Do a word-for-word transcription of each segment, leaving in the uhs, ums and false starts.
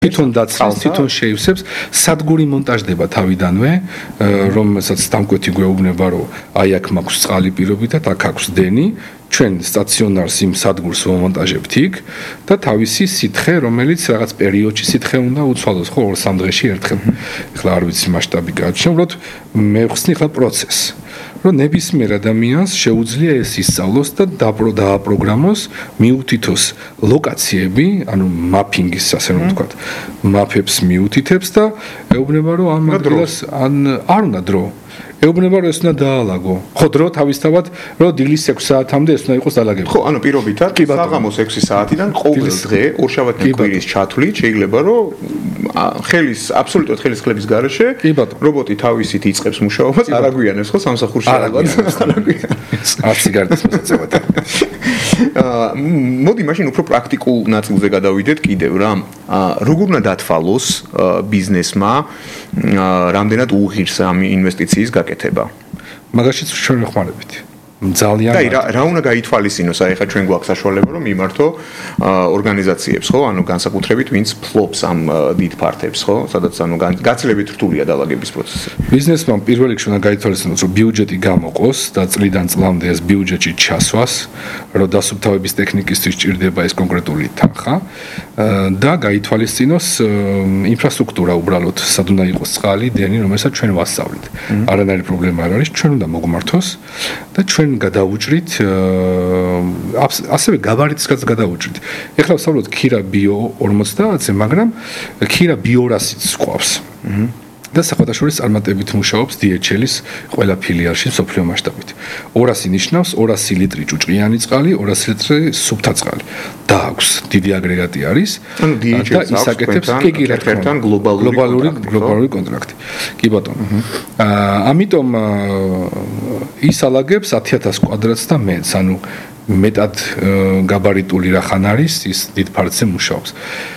თვითონ დაცავს, თვითონ შეივსებს, სადგური მონტაჟდება თავიდანვე, რომელსაც დამკვეთი გვეუბნება, რომ აი აქ მაქვს წყალი პირობითად, აქ აქვს დენი, ჩვენ სტაციონარს იმ სადგურს ვამონტაჟებთ იქ და თავისი სითხე, რომელიც რაღაც პერიოდში სითხე უნდა უცვალოს, ხო, ორ-სამ დღეში ერთხელ. ეხლა არ ვიცი მასშტაბი გააჩნია, უბრალოდ მე ვხსნი ხა პროცესს. რომ ნებისმიერ ადამიანს შეუძლია ეს ისწავლოს და დააპროგრამოს, მიუთითოს ლოკაციები, ანუ მაფინგის ასე რომ ვთქვათ, მაფებს მიუთითებს და ეუბნება რომ ამ ადგილას ან არ უნდა დრო. ეუბნება რომ ეს უნდა დაალაგო. ხო, დრო თავისთავად, რომ დილის ექვსი საათამდე ეს უნდა იყოს დაალაგებული. ხო, ანუ პირობითად საღამოს ექვსი საათიდან ყოველ დღე ორშაბათი კვირის ჩათვლით შეიძლება რომ ხელის აბსოლუტურად ხელის ხლების გარეშე რობოტი თავისით იწყებს მუშაობას, არ აგვიანებს ხო სამსახურში ალბათ. არ სიგარეტის მოსაწევად. მოდი მაშინ უფრო პრაქტიკულ ნაწილზე გადავიდეთ კიდევ რა. როგორ უნდა დათვალოს ბიზნესმა რამდენად უღირს ამ ინვესტიციის გაკეთება? მაგაშიც ჩვენ ვეხმარებით. ძალიან და რა უნდა გაითვალისწინოს, აი ხა ჩვენ გვაქვს საშუალება რომ მიმართო ორგანიზაციებს, ხო? ანუ განსაკუთრებით ვინც ფლობს ამ დიდ ფართებს, ხო? სადაც ანუ გაცილებით რთულია დაალაგების პროცესი. ბიზნესმა პირველ რიგში უნდა გაითვალისწინოს, რომ ბიუჯეტი გამოყოს და წლიდან წლამდე ეს ბიუჯეტში ჩასვას, რომ დასუფთავების ტექნიკისთვის ჭირდება ეს კონკრეტული თანხა და გაითვალისწინოს ინფრასტრუქტურა უბრალოდ, სად უნდა იყოს წყალი, დენი, რომელსაც ჩვენ ვასწავლით. არანაირი პრობლემა არ არის, ჩვენ უნდა მოგმართოს და ჩვენ გადაუჭრით ასევე გაბარიტისგან გადაუჭრით. ეხლა ვსწავლოთ ქირა ბიო ორმოცდაათზე, მაგრამ ქირა ბიორასიც ყავს. და საყოველთაოდ წარმატებით მუშაობს დი ეიჩ ელ-ის ყველა ფილიალში სოფლიო მასშტაბით. ორასი ნიშნავს ორასი ლიტრი ჭუჭყიანი წყალი, ორასი ლიტრი სუფთა წყალი. და აქვს დიდი აგრეგატი არის და ისაკეთებს კი ერთ-ერთთან გლობალური გლობალური კონტრაქტი. კი ბატონო. ამიტომ ის ალაგებს ათი ათას კვადრატს და მეტს, ანუ მეტად გაბარიტული რახან არის, ის დიდ ფართზე მუშაობს.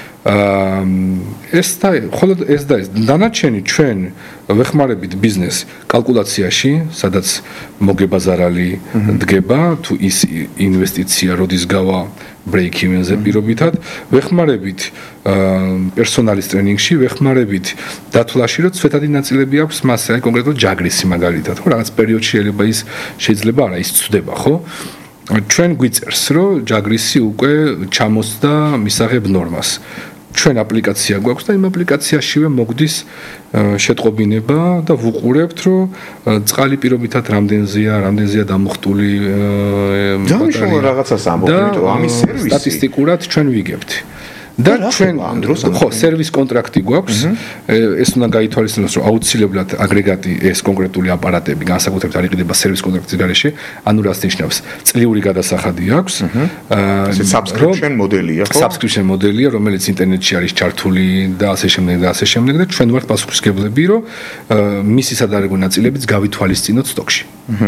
ეს და ხოლოდ ეს და ეს დანარჩენი ჩვენ ვეხმარებით ბიზნეს კალკულაციაში, სადაც მოგებაზარალი დგება თუ ის ინვესტიცია როდის გავა break even-ზე პირობითად, ვეხმარებით პერსონალის ტრენინგში, ვეხმარებით დათვლაში, რომ ცვეთადი ნაწილები აქვს მასე, აი კონკრეტულად ჯაგრისი მაგალითად, ხო, რაღაც პერიოდში შეიძლება ის შეიძლება არა ის ცვდება, ხო? ჩვენ გვიწერს, რომ ჯაგრისი უკვე ჩამოსდა მისაღებ ნორმას. ჩვენ აპლიკაცია გვაქვს და იმ აპლიკაციაშივე მოგდის შეტყობინება და ვუყურებთ, რომ წყალი პირობითად რამდენზეა, რამდენზეა დამუხტული ბატარეა. რაღაცას ამბობთ, იმიტომ ამის სერვისი სტატისტიკურად ჩვენ ვიგებთ. და ჩვენ ამ დროს ხო სერვის კონტრაქტი გვაქვს, ეს უნდა გაითვალისწინოს, რომ აუცილებლად აგრეგატი ეს კონკრეტული აპარატები განსაკუთრებით არ იყიდება სერვის კონტრაქტის გარეშე, ანუ რას ნიშნავს? წლიური გადასახადი აქვს. ეს subscription მოდელია, ხო? subscription მოდელია, რომელიც ინტერნეტში არის ჩართული და ასე შემდეგ და ასე შემდეგ და ჩვენ ვართ პასუხისმგებლები, რომ მისი სადარეგო ნაწილებიც გავითვალისწინოთ სტოკში.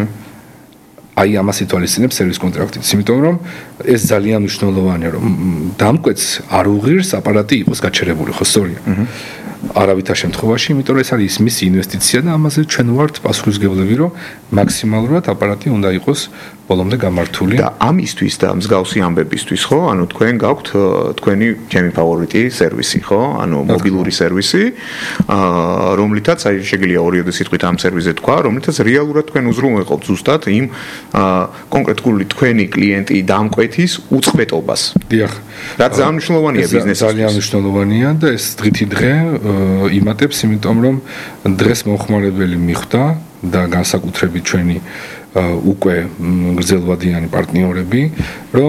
აი ამას ითვალისწინებს სერვის კონტრაქტიც, იმიტომ რომ ეს ძალიან მნიშვნელოვანია, რომ დამკვეთს არ უღირს აპარატი იყოს გაჩერებული, ხო სწორია? არავითარ შემთხვევაში, იმიტომ რომ ეს არის მისი ინვესტიცია და ამაზე ჩვენ ვართ პასუხისმგებლები, რომ მაქსიმალურად აპარატი უნდა იყოს ბოლომდე გამართული. და ამისთვის და მსგავსი ამბებისთვის, ხო? ანუ თქვენ გაქვთ თქვენი ჩემი ფავორიტი სერვისი, ხო? ანუ მობილური სერვისი, რომლითაც აი შეგიძლია ორიოდე სიტყვით ამ სერვისზე თქვა, რომლითაც რეალურად თქვენ უზრუნველყოფთ ზუსტად იმ კონკრეტული თქვენი კლიენტი დამკვეთის უწყვეტობას. დიახ. რაც ძალიან მნიშვნელოვანია ბიზნესისთვის. ძალიან მნიშვნელოვანია და ეს დღითი დღე იმატებს, იმიტომ რომ დღეს მომხმარებელი მიხვდა და განსაკუთრებით ჩვენი უკვე გრძელვადიანი პარტნიორები, რომ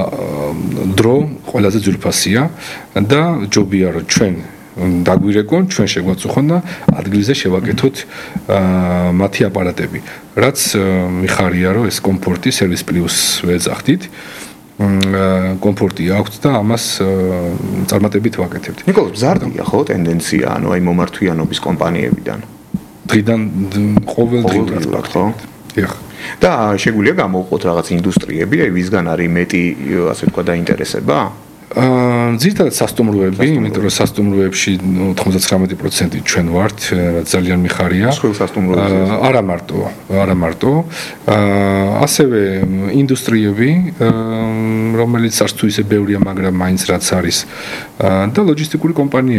დრო ყველაზე ძვირფასია და ჯობია რომ ჩვენ დაგვირეკონ, ჩვენ შეგვაწუხონ და ადგილზე შევაკეთოთ მათი აპარატები. რაც მიხარია, რომ ეს კომფორტი სერვის პლუს ვეძახდით. კომფორტი აქვს და ამას წარმატებით ვაკეთებთ. ნიკოლოზ, მზარდია ხო ტენდენცია, ანუ აი მომართვიანობის კომპანიებიდან? დღიდან ყოველდღიურად ხო? დიახ. და შეგვიძლია გამოვყოთ რაღაც ინდუსტრიები, აი ვისგან არის მეტი, ასე ვთქვა, დაინტერესება? ძირითადად სასტუმროები, იმიტომ რომ სასტუმროებში ოთხმოცდათვრამეტი პროცენტი ჩვენ ვართ, რაც ძალიან მიხარია. სხვა სასტუმროები არა მარტო, არა მარტო. ასევე ინდუსტრიები, რომელიც არც თუ ისე ბევრია, მაგრამ მაინც რაც არის და ლოჯისტიკური კომპანიები